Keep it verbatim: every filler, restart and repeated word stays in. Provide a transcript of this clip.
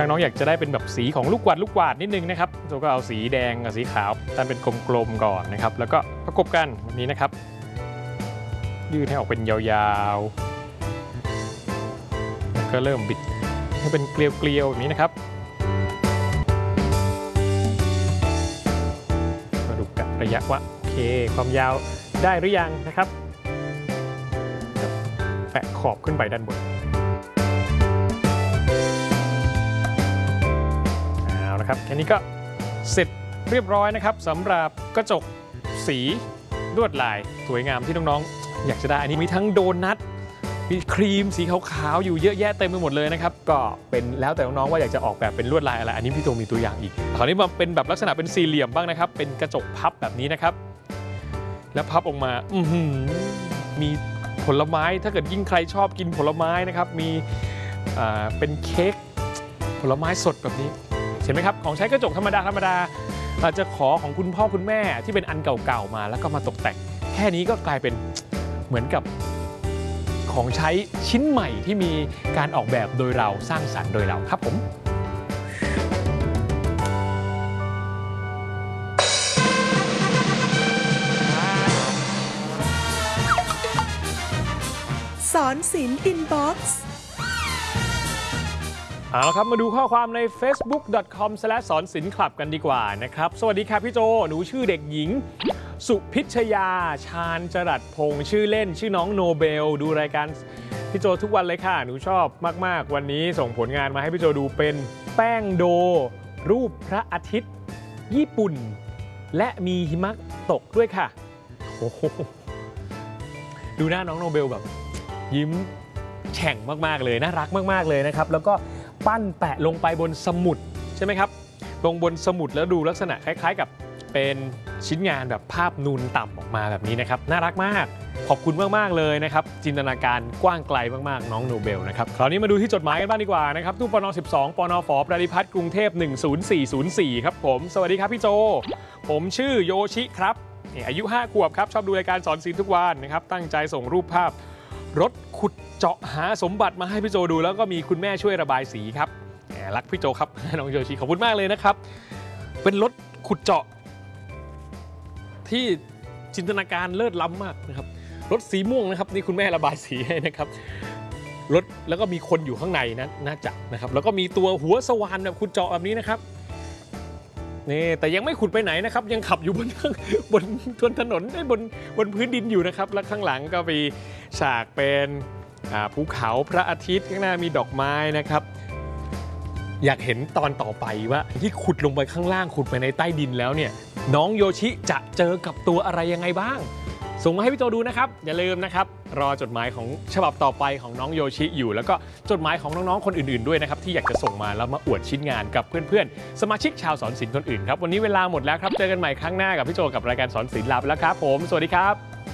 ถ้าน้องอยากจะได้เป็นแบบสีของลูกกวาดลูกกวาดนิดนึงนะครับเราก็เอาสีแดงกับสีขาวตัดเป็นกลมๆก่อนนะครับแล้วก็ประกบกันแบบนี้นะครับยืดให้ออกเป็นยาวๆก็เริ่มบิดให้เป็นเกลียวๆแบบนี้นะครับมาดูกับระยะว่าโอเคความยาวได้หรือยังนะครับแตะขอบขึ้นไปด้านบนเอาละครับแค่นี้ก็เสร็จเรียบร้อยนะครับสำหรับกระจกสีลวดลายสวยงามที่น้องๆอยากจะได้อันนี้มีทั้งโดนัทมีครีมสีขาวๆอยู่เยอะแยะเต็มไปหมดเลยนะครับก็เป็นแล้วแต่น้องๆว่าอยากจะออกแบบเป็นลวดลายอะไรอันนี้พี่โตมีตัวอย่างอีกคราวนี้มาเป็นแบบลักษณะเป็นสี่เหลี่ยมบ้างนะครับเป็นกระจกพับแบบนี้นะครับแล้วพับออกมาอือหือมีผลไม้ถ้าเกิดยิ่งใครชอบกินผลไม้นะครับมีเป็นเค้กผลไม้สดแบบนี้เห็นไหมครับของใช้กระจกธรรมดาธรรมดาอาจจะขอของคุณพ่อคุณแม่ที่เป็นอันเก่าๆมาแล้วก็มาตกแต่งแค่นี้ก็กลายเป็นเหมือนกับของใช้ชิ้นใหม่ที่มีการออกแบบโดยเราสร้างสรรค์โดยเราครับผมสอนศิลป์อินบ็อกซ์เอาละครับมาดูข้อความใน เฟซบุ๊ก ดอท คอม สแลช สอนศิลป์คลับกันดีกว่านะครับสวัสดีค่ะพี่โจหนูชื่อเด็กหญิงสุพิชยาชาญจรัสพงษ์ชื่อเล่นชื่อน้องโนเบลดูรายการพี่โจทุกวันเลยค่ะหนูชอบมากๆวันนี้ส่งผลงานมาให้พี่โจดูเป็นแป้งโดรูปพระอาทิตย์ญี่ปุ่นและมีหิมะตกด้วยค่ะโอ้โหดูหน้าน้องโนเบลแบบยิ้มแฉ่งมากๆเลยน่ารักมากๆเลยนะครับแล้วก็ปั้นแปะลงไปบนสมุดใช่ไหมครับลงบนสมุดแล้วดูลักษณะคล้ายๆกับเป็นชิ้นงานแบบภาพนูนต่ำออกมาแบบนี้นะครับน่ารักมากขอบคุณมากๆเลยนะครับจินตนาการกว้างไกลมากๆน้องโนเบลนะครับคราวนี้มาดูที่จดหมายกันบ้างดีกว่านะครับตู้ปนสิบสองปนฝปฏิพัฒน์กรุงเทพหนึ่งศูนย์สี่ศูนย์สี่ครับผมสวัสดีครับพี่โจผมชื่อโยชิครับอายุห้าขวบครับชอบดูรายการสอนศิลป์ทุกวันนะครับตั้งใจส่งรูปภาพรถขุดเจาะหาสมบัติมาให้พี่โจดูแล้วก็มีคุณแม่ช่วยระบายสีครับรักพี่โจครับน้องโยชิขอบคุณมากเลยนะครับเป็นรถขุดเจาะที่จินตนาการเลิศล้ำมากนะครับรถสีม่วงนะครับนี่คุณแม่ระบายสีให้นะครับรถแล้วก็มีคนอยู่ข้างในนะน่าจะนะครับแล้วก็มีตัวหัวสว่านแบบขุดเจาะแบบนี้นะครับนี่แต่ยังไม่ขุดไปไหนนะครับยังขับอยู่บนบนบนถนนบนบนพื้นดินอยู่นะครับแล้วข้างหลังก็มีฉากเป็นภูเขาพระอาทิตย์ข้างหน้ามีดอกไม้นะครับอยากเห็นตอนต่อไปว่าที่ขุดลงไปข้างล่างขุดไปในใต้ดินแล้วเนี่ยน้องโยชิจะเจอกับตัวอะไรยังไงบ้างส่งมาให้พี่โจดูนะครับอย่าลืมนะครับรอจดหมายของฉบับต่อไปของน้องโยชิอยู่แล้วก็จดหมายของน้องๆคนอื่นๆด้วยนะครับที่อยากจะส่งมาแล้วมาอวดชิ้นงานกับเพื่อนๆสมาชิกชาวสอนศิลป์คนอื่นครับวันนี้เวลาหมดแล้วครับเจอกันใหม่ครั้งหน้ากับพี่โจกับรายการสอนศิลป์ลาไปแล้วครับผมสวัสดีครับ